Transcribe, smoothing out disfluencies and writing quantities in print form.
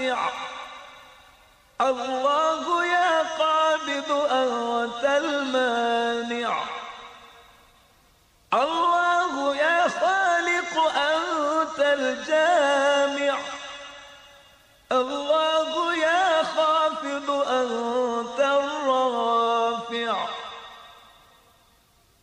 سامع. الله يا قابض أنت المانع. الله يا خالق أنت الجامع. الله